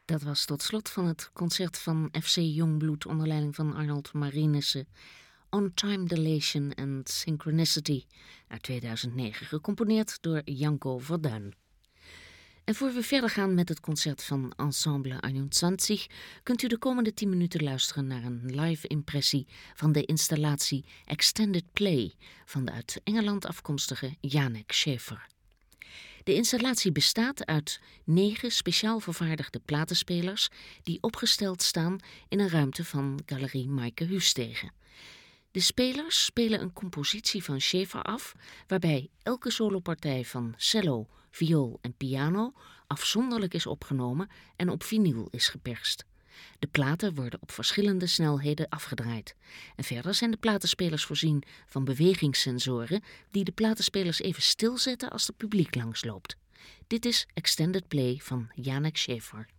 Dat was tot slot van het concert van FC Jongbloed onder leiding van Arnold Marinissen. On Time Dilation and Synchronicity uit 2009, gecomponeerd door Janko Verduin. En voor we verder gaan met het concert van Ensemble 21, kunt u de komende 10 minuten luisteren naar een live impressie van de installatie Extended Play van de uit Engeland afkomstige Janek Schäfer. De installatie bestaat uit 9 speciaal vervaardigde platenspelers die opgesteld staan in een ruimte van Galerie Maaike Huustegen. De spelers spelen een compositie van Schäfer af, waarbij elke solopartij van cello, viool en piano afzonderlijk is opgenomen en op vinyl is geperst. De platen worden op verschillende snelheden afgedraaid. En verder zijn de platenspelers voorzien van bewegingssensoren die de platenspelers even stilzetten als het publiek langsloopt. Dit is Extended Play van Janek Schäfer.